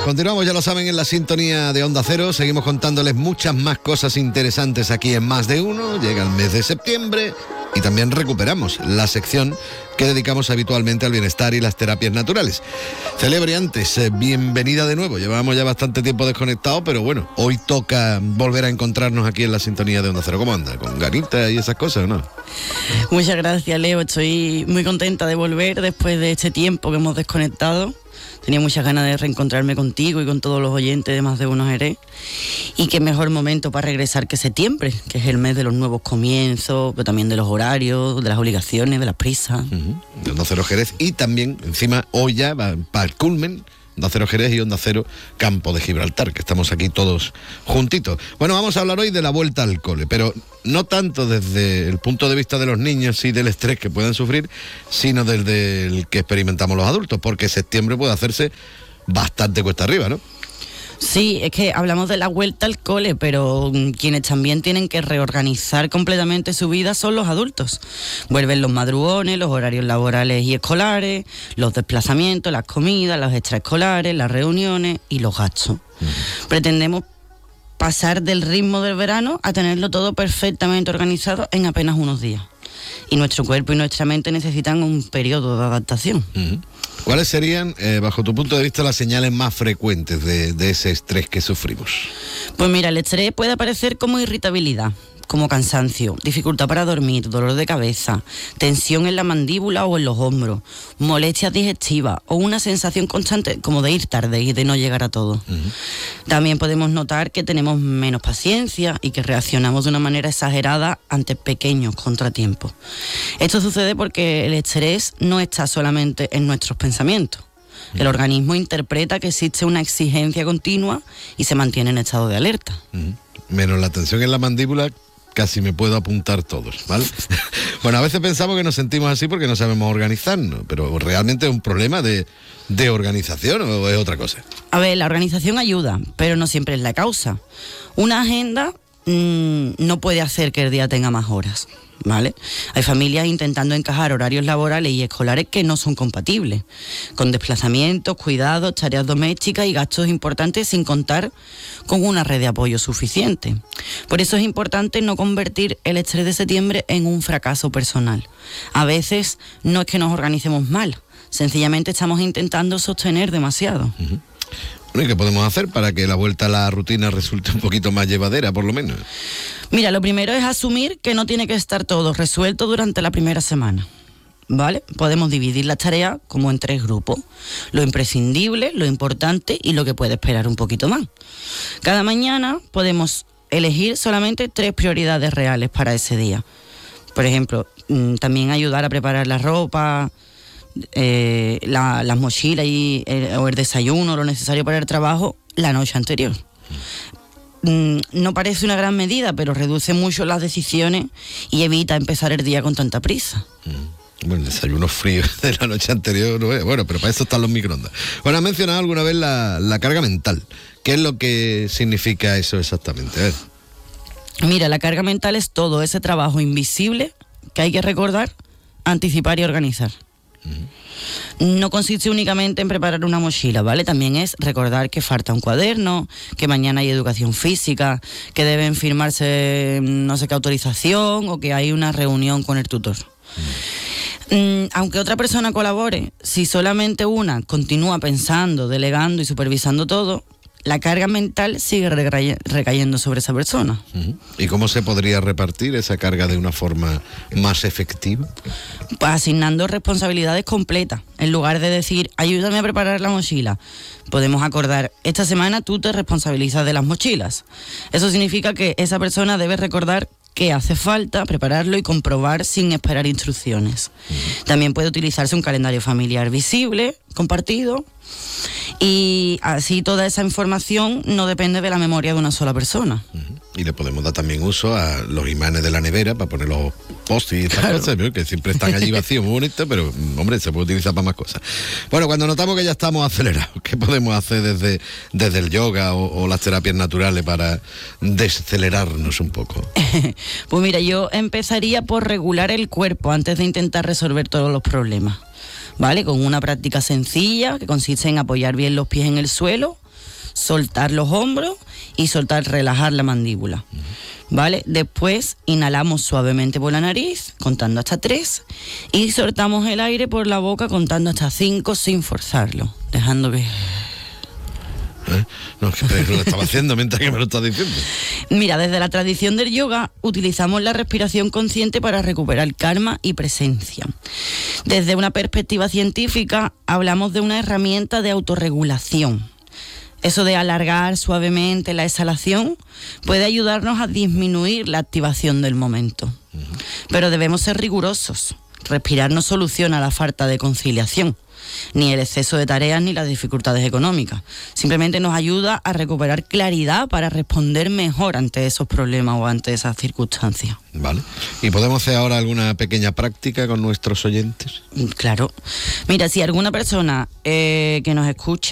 Continuamos, ya lo saben, en la sintonía de Onda Cero. Seguimos contándoles muchas más cosas interesantes aquí en Más de Uno. Llega el mes de septiembre y también recuperamos la sección que dedicamos habitualmente al bienestar y las terapias naturales. Celebre antes, bienvenida de nuevo. Llevamos ya bastante tiempo desconectados, pero bueno, hoy toca volver a encontrarnos aquí en la sintonía de Onda Cero. ¿Cómo anda? ¿Con ganitas y esas cosas o no? Muchas gracias, Leo. Estoy muy contenta de volver después de este tiempo que hemos desconectado. Tenía muchas ganas de reencontrarme contigo y con todos los oyentes de Más de Uno Jerez. Y qué mejor momento para regresar que septiembre, que es el mes de los nuevos comienzos, pero también de los horarios, de las obligaciones, de las prisas. De Onda Cero Jerez. Y también, encima, hoy ya va para el culmen, Onda Cero Jerez y Onda Cero Campo de Gibraltar, que estamos aquí todos juntitos. Bueno, vamos a hablar hoy de la vuelta al cole, pero no tanto desde el punto de vista de los niños y del estrés que pueden sufrir, sino desde el que experimentamos los adultos, porque septiembre puede hacerse bastante cuesta arriba, ¿no? Sí, es que hablamos de la vuelta al cole, pero quienes también tienen que reorganizar completamente su vida son los adultos. Vuelven los madrugones, los horarios laborales y escolares, los desplazamientos, las comidas, los extraescolares, las reuniones y los gastos. Pretendemos pasar del ritmo del verano a tenerlo todo perfectamente organizado en apenas unos días. Y nuestro cuerpo y nuestra mente necesitan un periodo de adaptación. ¿Cuáles serían, bajo tu punto de vista, las señales más frecuentes de ese estrés que sufrimos? Pues mira, el estrés puede aparecer como irritabilidad, como cansancio, dificultad para dormir, dolor de cabeza, tensión en la mandíbula o en los hombros, molestias digestivas o una sensación constante como de ir tarde y de no llegar a todo. También podemos notar que tenemos menos paciencia y que reaccionamos de una manera exagerada ante pequeños contratiempos. Esto sucede porque el estrés no está solamente en nuestros pensamientos. El organismo interpreta que existe una exigencia continua y se mantiene en estado de alerta. Menos la tensión en la mandíbula, casi me puedo apuntar todos, ¿vale? Bueno, a veces pensamos que nos sentimos así porque no sabemos organizarnos, pero realmente es un problema de organización o es otra cosa. A ver, la organización ayuda, pero no siempre es la causa. Una agenda no puede hacer que el día tenga más horas, ¿vale? Hay familias intentando encajar horarios laborales y escolares que no son compatibles, con desplazamientos, cuidados, tareas domésticas y gastos importantes sin contar con una red de apoyo suficiente. Por eso es importante no convertir el estrés de septiembre en un fracaso personal. A veces no es que nos organicemos mal, sencillamente estamos intentando sostener demasiado. Bueno, ¿y qué podemos hacer para que la vuelta a la rutina resulte un poquito más llevadera, por lo menos? Mira, lo primero es asumir que no tiene que estar todo resuelto durante la primera semana, ¿vale? Podemos dividir las tareas como en 3 grupos: lo imprescindible, lo importante y lo que puede esperar un poquito más. Cada mañana podemos elegir solamente 3 prioridades reales para ese día. Por ejemplo, también ayudar a preparar la ropa, las mochilas o el desayuno, lo necesario para el trabajo la noche anterior. No parece una gran medida, pero reduce mucho las decisiones y evita empezar el día con tanta prisa. Bueno, el desayuno frío de la noche anterior, no es. Bueno, pero para eso están los microondas. Bueno, has mencionado alguna vez la carga mental. ¿Qué es lo que significa eso exactamente? A ver. Mira, la carga mental es todo ese trabajo invisible que hay que recordar, anticipar y organizar. No consiste únicamente en preparar una mochila, ¿vale? También es recordar que falta un cuaderno, que mañana hay educación física, que deben firmarse no sé qué autorización o que hay una reunión con el tutor. Aunque otra persona colabore, si solamente una continúa pensando, delegando y supervisando todo, la carga mental sigue recayendo sobre esa persona. ¿Y cómo se podría repartir esa carga de una forma más efectiva? Pues asignando responsabilidades completas. En lugar de decir, ayúdame a preparar la mochila, podemos acordar, esta semana tú te responsabilizas de las mochilas. Eso significa que esa persona debe recordar que hace falta prepararlo y comprobar sin esperar instrucciones. También puede utilizarse un calendario familiar visible, compartido, y así toda esa información no depende de la memoria de una sola persona. Y le podemos dar también uso a los imanes de la nevera para poner los post-it y estas cosas, ¿no? Que siempre están allí vacíos, muy bonitos, pero hombre, se puede utilizar para más cosas. Bueno, cuando notamos que ya estamos acelerados, ¿qué podemos hacer desde el yoga o las terapias naturales para decelerarnos un poco? Pues mira, yo empezaría por regular el cuerpo antes de intentar resolver todos los problemas, ¿vale? Con una práctica sencilla que consiste en apoyar bien los pies en el suelo, soltar los hombros y relajar la mandíbula. ¿Vale? Después inhalamos suavemente por la nariz, contando hasta 3, y soltamos el aire por la boca contando hasta 5 sin forzarlo, dejando que... No, que lo estaba haciendo mientras que me lo estás diciendo. Mira, desde la tradición del yoga utilizamos la respiración consciente para recuperar calma y presencia. Desde una perspectiva científica hablamos de una herramienta de autorregulación. Eso de alargar suavemente la exhalación puede ayudarnos a disminuir la activación del momento. Pero debemos ser rigurosos. Respirar no soluciona la falta de conciliación, ni el exceso de tareas, ni las dificultades económicas. Simplemente nos ayuda a recuperar claridad para responder mejor ante esos problemas o ante esas circunstancias. Vale. ¿Y podemos hacer ahora alguna pequeña práctica con nuestros oyentes? Claro. Mira, si alguna persona que nos escucha